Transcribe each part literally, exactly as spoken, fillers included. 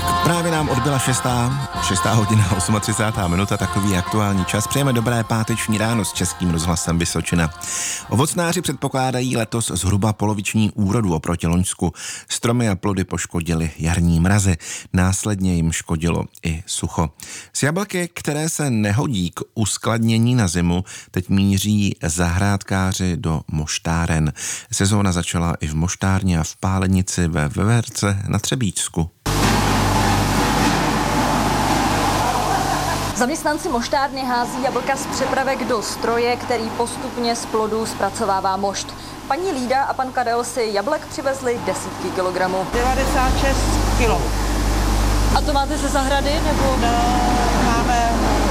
Tak právě nám odbyla šestá, šestá hodina, třicátá osmá minuta, takový aktuální čas. Přejeme dobré páteční ráno s Českým rozhlasem Vysočina. Ovocnáři předpokládají letos zhruba poloviční úrodu oproti loňsku. Stromy a plody poškodily jarní mrazy, následně jim škodilo i sucho. Z jablky, které se nehodí k uskladnění na zimu, teď míří zahrádkáři do moštáren. Sezóna začala i v moštárně a v pálenici ve Veverce na Třebíčsku. Zaměstnanci moštárny hází jablka z přepravek do stroje, který postupně z plodů zpracovává mošt. Paní Lída a pan Karel si jablek přivezli desítky kilogramů. devadesát šest kilo. A to máte ze zahrady, nebo? No, máme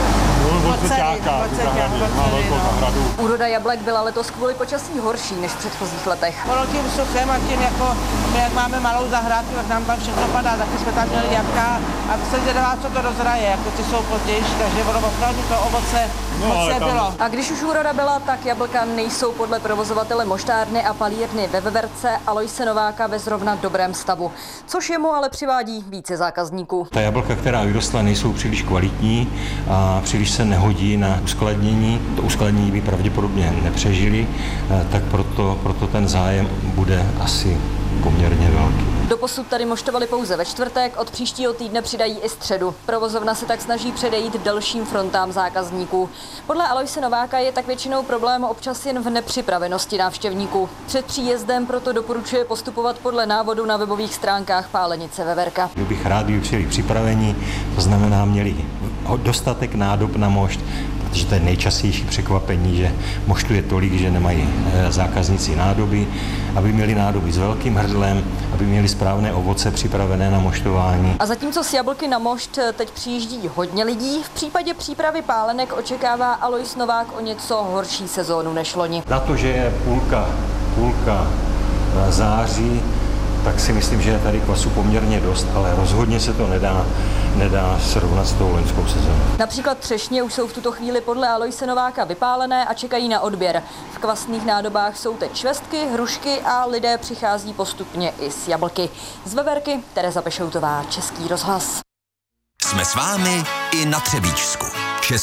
Úroda jablek byla letos kvůli počasí horší než v předchozích letech. Ono tím suchem a tím, jako my jak máme malou zahrádku, tak nám tam všechno padá, taky jsme tam měli jablka a se zvědavá, co to dozraje, jako ty jsou pozdější, takže ono opravdu to ovoce no, moc nebylo. A když už úroda byla, tak jablka nejsou podle provozovatele moštárny a palírny ve Veverce Aloise Nováka ve zrovna dobrém stavu, což jemu ale přivádí více zákazníků. Ta jablka, která vyrostla, nejsou příliš kvalitní a příliš se nehodí na uskladnění. To uskladnění by pravděpodobně nepřežili, tak proto, proto ten zájem bude asi poměrně velký. Doposud tady moštovali pouze ve čtvrtek, od příštího týdne přidají i středu. Provozovna se tak snaží předejít delším frontám zákazníků. Podle Aloise Nováka je tak většinou problém občas jen v nepřipravenosti návštěvníků. Před příjezdem proto doporučuje postupovat podle návodu na webových stránkách pálenice Veverka. Bych rád, kdyby přijeli připravení, to znamená měli dostatek nádob na mošt, protože to je nejčastější překvapení, že moštuje tolik, že nemají zákazníci nádoby, aby měli nádoby s velkým hrdlem, aby měli správné ovoce připravené na moštování. A zatímco z jablky na mošt teď přijíždí hodně lidí, v případě přípravy pálenek očekává Alois Novák o něco horší sezónu než loni. Na to, že je půlka, půlka září, tak si myslím, že je tady kvasu poměrně dost, ale rozhodně se to nedá, nedá srovnat s tou loňskou sezónou. Například třešně už jsou v tuto chvíli podle Aloise Nováka vypálené a čekají na odběr. V kvasných nádobách jsou teď švestky, hrušky a lidé přichází postupně i s jablky. Z Veverky Tereza Pešoutová, Český rozhlas. Jsme s vámi i na Třebíčsku.